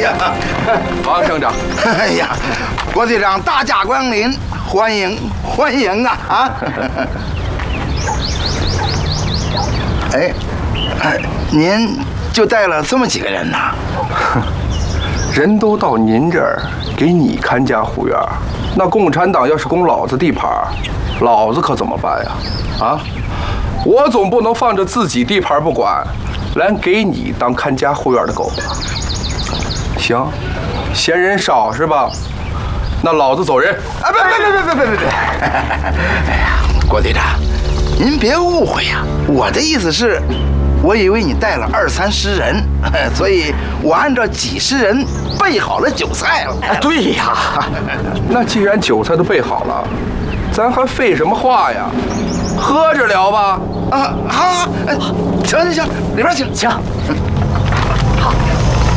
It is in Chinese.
呀， 王省长， 哎呀，郭队长大驾光临，欢迎欢迎啊啊！哎，您就带了这么几个人呐？ 人都到您这儿给你看家护院，那共产党要是攻老子地盘，老子可怎么办呀？啊，我总不能放着自己地盘不管，来给你当看家护院的狗吧？行，嫌人少是吧？那老子走人！ 啊，别！哎呀，郭队长，您别误会呀，我的意思是，我以为你带了20-30人，所以我按照几十人备好了酒菜了。 对呀， 那既然酒菜都备好了，咱还废什么话呀？喝着聊吧。 啊，好，请，里边请。